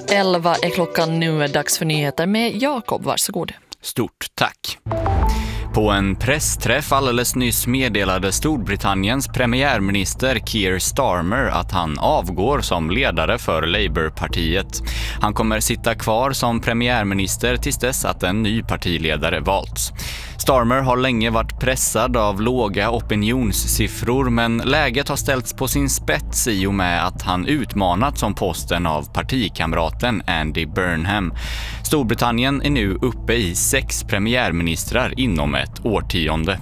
11 är klockan, nu är dags för nyheter med Jakob, varsågod. Stort tack. På en pressträff alldeles nyss meddelade Storbritanniens premiärminister Keir Starmer att han avgår som ledare för Labourpartiet. Han kommer sitta kvar som premiärminister tills dess att en ny partiledare valts. Starmer har länge varit pressad av låga opinionssiffror, men läget har ställts på sin spets i och med att han utmanats som posten av partikamraten Andy Burnham. Storbritannien är nu uppe i 6 premiärministrar inom ett årtionde.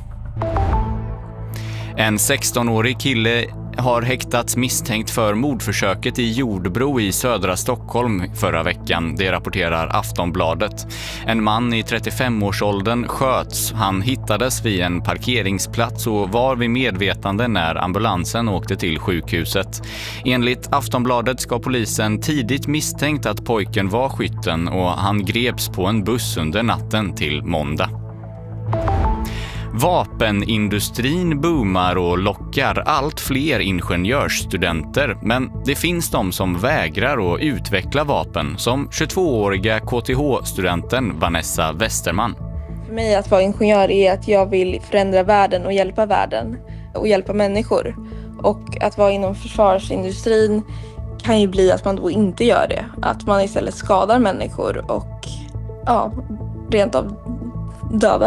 En 16-årig kille har häktats misstänkt för mordförsöket i Jordbro i södra Stockholm förra veckan. Det rapporterar Aftonbladet. En man i 35-årsåldern sköts. Han hittades vid en parkeringsplats och var vid medvetande när ambulansen åkte till sjukhuset. Enligt Aftonbladet ska polisen tidigt misstänkt att pojken var skytten och han greps på en buss under natten till måndag. Vapenindustrin boomar och lockar allt fler ingenjörsstudenter, men det finns de som vägrar att utveckla vapen, som 22-åriga KTH-studenten Vanessa Westerman. För mig att vara ingenjör är att jag vill förändra världen och hjälpa människor. Och att vara inom försvarsindustrin kan ju bli att man då inte gör det. Att man istället skadar människor och rent av dödar.